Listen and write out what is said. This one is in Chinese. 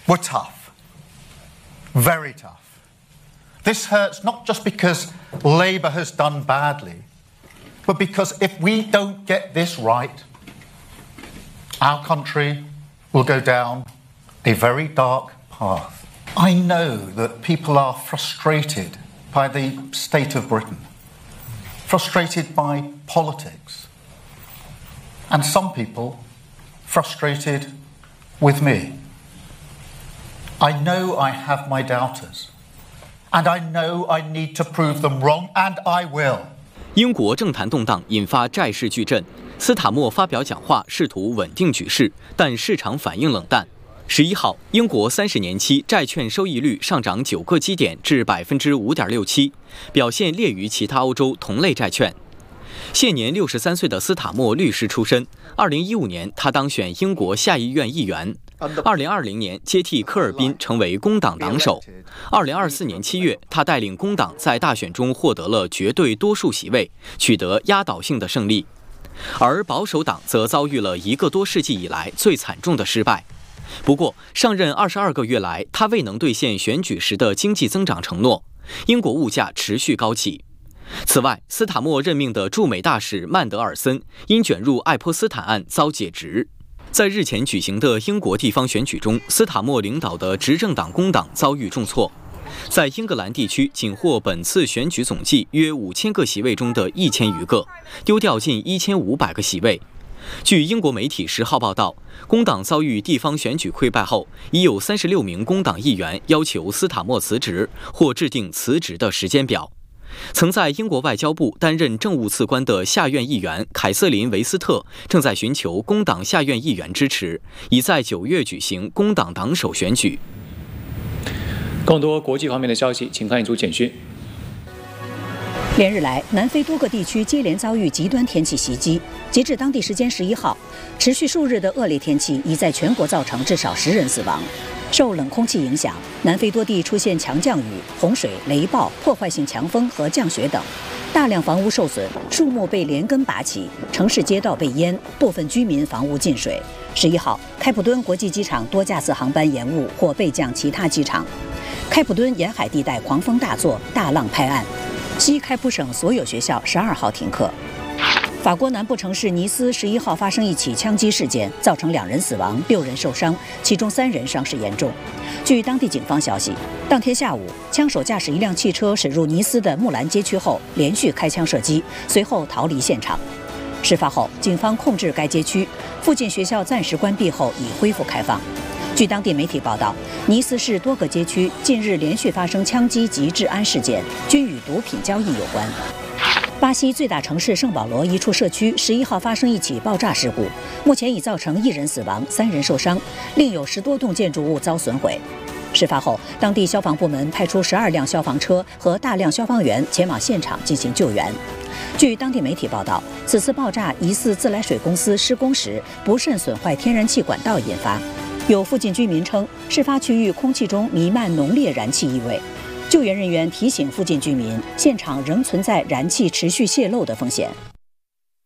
were tough, very tough. This hurts not just because Labour has done badly, but because if we don't get this right, our country will go down a very dark path. I know that people are frustrated by the state of Britain, frustrated by politics, and some people frustrated with me. I know I have my doubters, and I know I need to prove them wrong, and I will. 英国政坛动荡，引发债市巨震。斯塔默发表讲话，试图稳定局势，但市场反应冷淡。11号，英国30年期债券收益率上涨9个基点至5.67%，表现劣于其他欧洲同类债券。现年63岁的斯塔默律师出身，2015年他当选英国下议院议员。2020年接替科尔宾成为工党党首。2024年7月，他带领工党在大选中获得了绝对多数席位，取得压倒性的胜利。而保守党则遭遇了1个多世纪以来最惨重的失败。不过，上任22个月来，他未能兑现选举时的经济增长承诺，英国物价持续高企。此外，斯塔默任命的驻美大使曼德尔森因卷入爱泼斯坦案遭解职。在日前举行的英国地方选举中，斯塔默领导的执政党工党遭遇重挫，在英格兰地区仅获本次选举总计约5000个席位中的1000余个，丢掉近1500个席位。据英国媒体10号报道，工党遭遇地方选举溃败后，已有36名工党议员要求斯塔默辞职或制定辞职的时间表。曾在英国外交部担任政务次官的下院议员凯瑟琳·维斯特正在寻求工党下院议员支持，已在9月举行工党党首选举。 更多国际方面的消息，请看一组简讯。 连日来，南非多个地区接连遭遇极端天气袭击。截至当地时间11号，持续数日的恶劣天气已在全国造成至少10人死亡。受冷空气影响，南非多地出现强降雨、洪水、雷暴、破坏性强风和降雪等，大量房屋受损，树木被连根拔起，城市街道被淹，部分居民房屋进水。11号，开普敦国际机场多架次航班延误或备降其他机场。开普敦沿海地带狂风大作，大浪拍岸。西开普省所有学校12号停课。法国南部城市尼斯11号发生一起枪击事件，造成2人死亡，6人受伤，其中3人伤势严重。据当地警方消息，当天下午，枪手驾驶一辆汽车驶入尼斯的木兰街区后，连续开枪射击，随后逃离现场。事发后，警方控制该街区，附近学校暂时关闭后已恢复开放。据当地媒体报道，尼斯市多个街区近日连续发生枪击及治安事件，均与毒品交易有关。巴西最大城市圣保罗一处社区11号发生一起爆炸事故，目前已造成1人死亡，3人受伤，另有10多栋建筑物遭损毁。事发后，当地消防部门派出12辆消防车和大量消防员前往现场进行救援。据当地媒体报道，此次爆炸疑似自来水公司施工时不慎损坏天然气管道引发。有附近居民称，事发区域空气中弥漫浓烈燃气异味。救援人员提醒附近居民，现场仍存在燃气持续泄漏的风险。